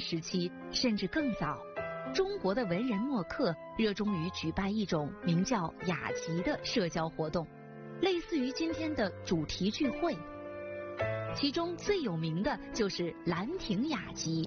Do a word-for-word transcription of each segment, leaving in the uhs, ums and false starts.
时期，甚至更早，中国的文人墨客热衷于举办一种名叫雅集的社交活动，类似于今天的主题聚会。其中最有名的就是兰亭雅集。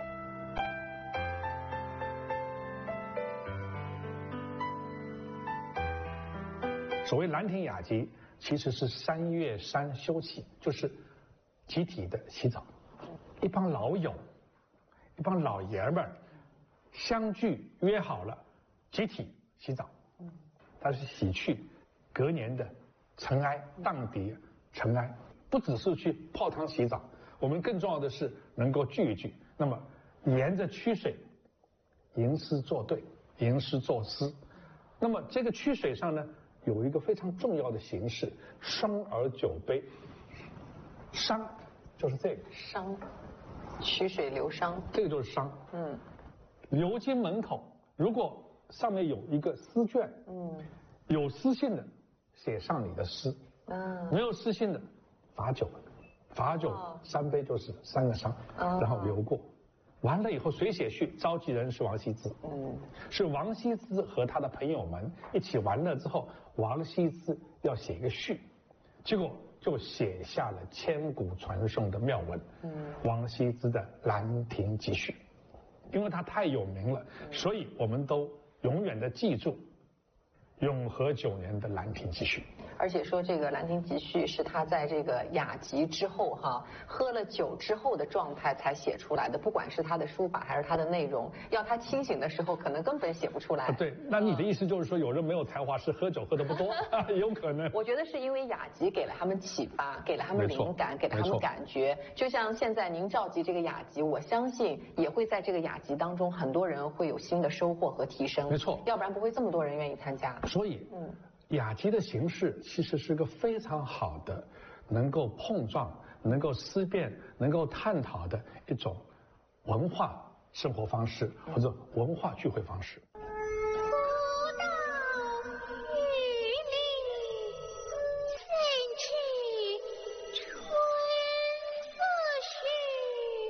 所谓兰亭雅集，其实是三月三休憩，就是集体的洗澡，一帮老友，一帮老爷们儿相聚约好了，集体洗澡。它是洗去隔年的尘埃，荡涤尘埃。不只是去泡汤洗澡，我们更重要的是能够聚一聚。那么，沿着曲水吟诗作对，吟诗作诗。那么这个曲水上呢，有一个非常重要的形式，觞而酒杯。觞就是这个觞，曲水流觞， 这个就是觞。 嗯， 流经门口，如果上面有一个诗卷，嗯，有诗信的写上你的诗，嗯，没有诗信的罚酒，罚酒、哦、三杯就是三个觞，哦、然后流过，完了以后谁写序？召集人是王羲之，嗯，是王羲之和他的朋友们一起完了之后，王羲之要写一个序，结果就写下了千古传颂的妙文，嗯，王羲之的《兰亭集序》，因为他太有名了，嗯、所以我们都永远的记住永和九年的《兰亭集序》。 而且说这个《兰亭集序》是他在这个雅集之后哈，喝了酒之后的状态才写出来的，不管是他的书法还是他的内容，要他清醒的时候可能根本写不出来。 啊、对，那你的意思就是说，有人没有才华是喝酒喝的不多，有可能。 我觉得是因为雅集给了他们启发，给了他们灵感，给了他们感觉。就像现在您召集这个雅集，我相信也会在这个雅集当中，很多人会有新的收获和提升。 没错， 要不然不会这么多人愿意参加。 所以，嗯。雅集的形式其实是个非常好的，能够碰撞、能够思辨、能够探讨的一种文化生活方式或者文化聚会方式。